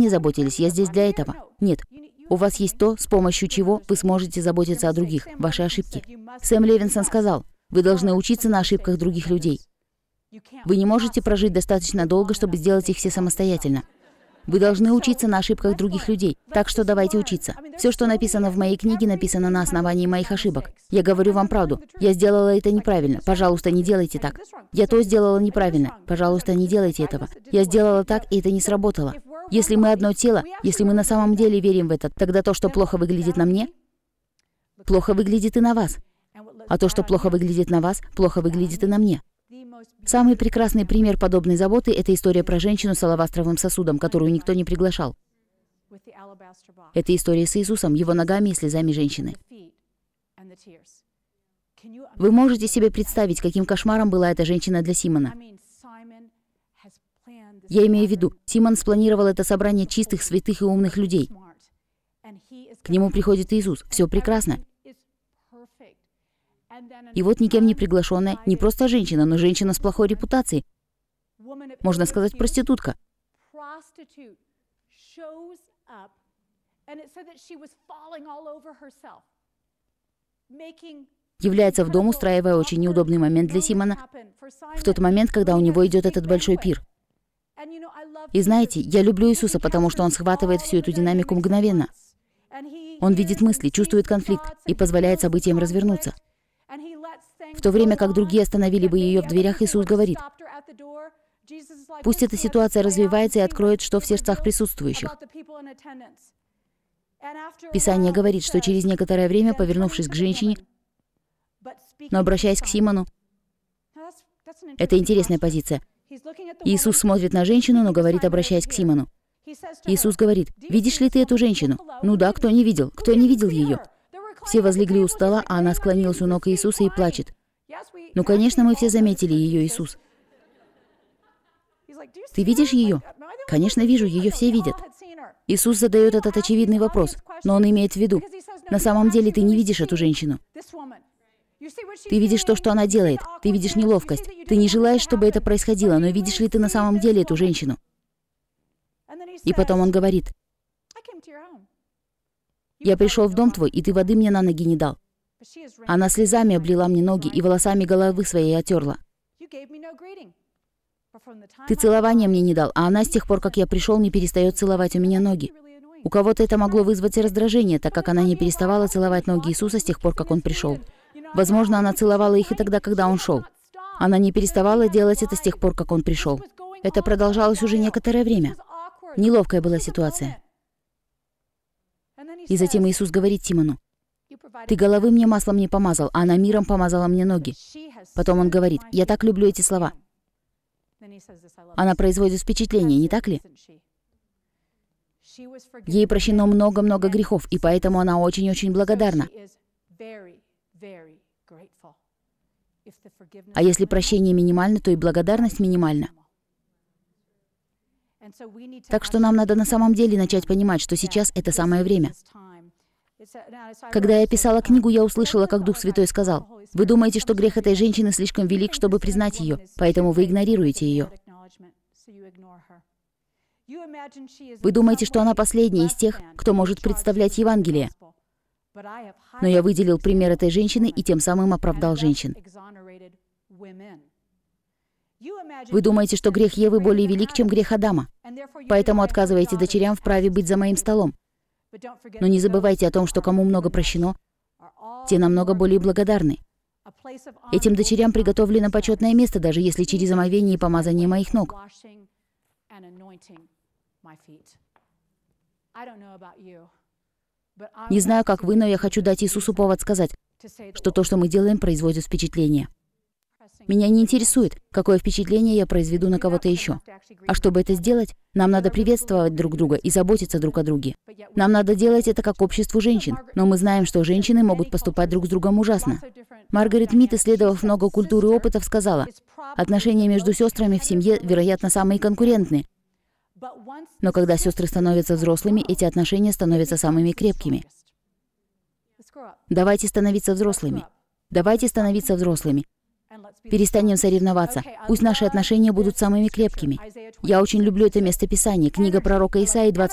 мне заботились, я здесь для этого. Нет. У вас есть то, с помощью чего вы сможете заботиться о других, ваши ошибки. Сэм Левинсон сказал, вы должны учиться на ошибках других людей. Вы не можете прожить достаточно долго, чтобы сделать их все самостоятельно. Вы должны учиться на ошибках других людей, так что давайте учиться. Все, что написано в моей книге, написано на основании моих ошибок. Я говорю вам правду. Я сделала это неправильно. Пожалуйста, не делайте так. Я то сделала неправильно. Пожалуйста, не делайте этого. Я сделала так, и это не сработало. Если мы одно тело, если мы на самом деле верим в это, тогда то, что плохо выглядит на мне, плохо выглядит и на вас. А то, что плохо выглядит на вас, плохо выглядит и на мне. Самый прекрасный пример подобной заботы – это история про женщину с алавастровым сосудом, которую никто не приглашал. Это история с Иисусом, его ногами и слезами женщины. Вы можете себе представить, каким кошмаром была эта женщина для Симона. Я имею в виду, Симон спланировал это собрание чистых, святых и умных людей. К нему приходит Иисус. Все прекрасно. И вот никем не приглашенная, не просто женщина, но женщина с плохой репутацией. Можно сказать, проститутка. Является в дом, устраивая очень неудобный момент для Симона, в тот момент, когда у него идет этот большой пир. И знаете, я люблю Иисуса, потому что Он схватывает всю эту динамику мгновенно. Он видит мысли, чувствует конфликт и позволяет событиям развернуться. В то время как другие остановили бы ее в дверях, Иисус говорит, пусть эта ситуация развивается и откроет, что в сердцах присутствующих. Писание говорит, что через некоторое время, повернувшись к женщине, но обращаясь к Симону, это интересная позиция. Иисус смотрит на женщину, но говорит, обращаясь к Симону. Иисус говорит, видишь ли ты эту женщину? Ну да, кто не видел? Кто не видел ее? Все возлегли у стола, а она склонилась у ног Иисуса и плачет. Ну, конечно, мы все заметили ее, Иисус. Ты видишь ее? Конечно, вижу, ее все видят. Иисус задает этот очевидный вопрос, но Он имеет в виду, на самом деле ты не видишь эту женщину. Ты видишь то, что она делает, ты видишь неловкость, ты не желаешь, чтобы это происходило, но видишь ли ты на самом деле эту женщину? И потом Он говорит, я пришел в дом твой, и ты воды мне на ноги не дал. Она слезами облила мне ноги и волосами головы своей отерла. Ты целования мне не дал, а она с тех пор, как я пришел, не перестает целовать у меня ноги. У кого-то это могло вызвать раздражение, так как она не переставала целовать ноги Иисуса с тех пор, как Он пришел. Возможно, она целовала их и тогда, когда Он шел. Она не переставала делать это с тех пор, как Он пришел. Это продолжалось уже некоторое время. Неловкая была ситуация. И затем Иисус говорит Симону, «Ты головы мне маслом не помазал, а она миром помазала мне ноги». Потом Он говорит, «Я так люблю эти слова». Она производит впечатление, не так ли? Ей прощено много-много грехов, и поэтому она очень-очень благодарна. А если прощение минимально, то и благодарность минимальна. Так что нам надо на самом деле начать понимать, что сейчас это самое время. Когда я писала книгу, я услышала, как Дух Святой сказал, «Вы думаете, что грех этой женщины слишком велик, чтобы признать ее, поэтому вы игнорируете ее. Вы думаете, что она последняя из тех, кто может представлять Евангелие. Но я выделил пример этой женщины и тем самым оправдал женщин. Вы думаете, что грех Евы более велик, чем грех Адама, поэтому отказываете дочерям в праве быть за моим столом. Но не забывайте о том, что кому много прощено, те намного более благодарны. Этим дочерям приготовлено почетное место, даже если через омовение и помазание моих ног. Не знаю, как вы, но я хочу дать Иисусу повод сказать, что то, что мы делаем, производит впечатление. Меня не интересует, какое впечатление я произведу на кого-то еще. А чтобы это сделать, нам надо приветствовать друг друга и заботиться друг о друге. Нам надо делать это как обществу женщин, но мы знаем, что женщины могут поступать друг с другом ужасно. Маргарет Мид, исследовав много культур и опытов, сказала, отношения между сестрами в семье, вероятно, самые конкурентные. Но когда сестры становятся взрослыми, эти отношения становятся самыми крепкими. Давайте становиться взрослыми. Давайте становиться взрослыми. Перестанем соревноваться. Пусть наши отношения будут самыми крепкими. Я очень люблю это место Писания. Книга пророка Исаии, 20